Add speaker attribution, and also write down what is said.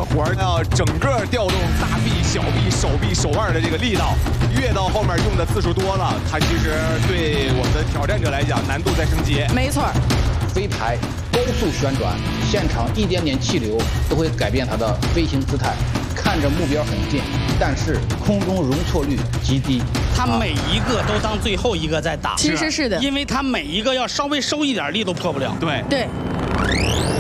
Speaker 1: 活儿要整个调动大臂、小臂、手臂、手腕的这个力道，越到后面用的次数多了，它其实对我们的挑战者来讲难度在升级。
Speaker 2: 没错。
Speaker 3: 飞台高速旋转，现场一点点气流都会改变它的飞行姿态。看着目标很近，但是空中容错率极低。
Speaker 4: 他每一个都当最后一个在打，
Speaker 2: 其实是的，
Speaker 4: 因为他每一个要稍微收一点力都破不了。
Speaker 1: 对。